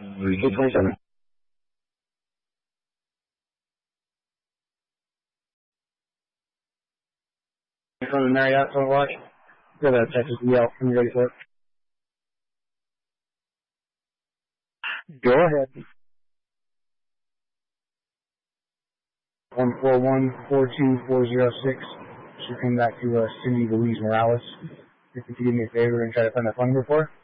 827. From the Marriott Phone Watch. Go to Texas DL. When you're ready for it. Go ahead. 141-42406. Should come back to Cindy Louise Morales. If you could do me a favor and try to find that phone number for her.